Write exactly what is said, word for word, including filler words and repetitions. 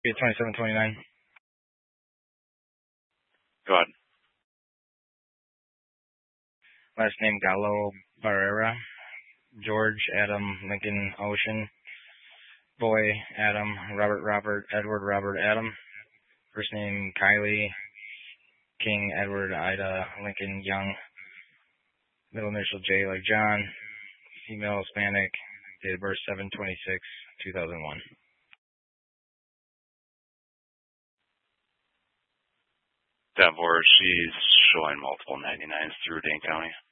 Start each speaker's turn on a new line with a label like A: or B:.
A: twenty-seven twenty-nine.
B: Go ahead.
A: Last name Gallo Barrera. George Adam Lincoln Ocean. Boy Adam Robert Robert Edward Robert Adam. First name Kylie King Edward Ida Lincoln Young. Middle initial J like John. Female Hispanic. Date of birth seven twenty-six two thousand one.
B: That board, she's showing multiple ninety-nines through Dane County.